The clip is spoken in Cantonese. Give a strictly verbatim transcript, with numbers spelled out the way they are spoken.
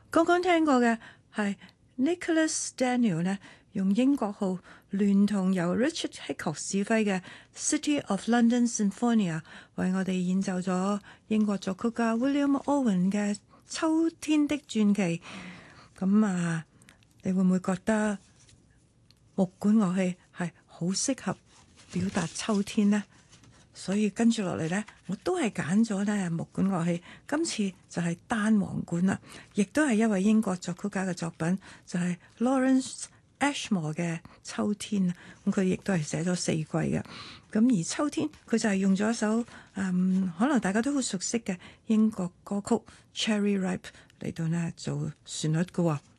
剛剛聽過嘅係 Nicholas Daniel 呢，用英國號聯同由 Richard Hitchcock 指揮嘅 City of London Sinfonia 為我哋演奏咗英國作曲家 William Owen 嘅《秋天的傳奇》。咁啊，你會唔會覺得木管樂器係好適合表達秋天呢？所以跟住落嚟呢，我都係揀咗呢木管樂器。今次就係單簧管啦，亦都係一位英國作曲家嘅作品，就係、是、Lawrence Ashmore 嘅《秋天》。咁佢亦都係寫咗四季嘅。咁而秋天佢就係用咗一首嗯，可能大家都好熟悉嘅英國歌曲《Cherry Ripe》嚟到呢做旋律嘅喎。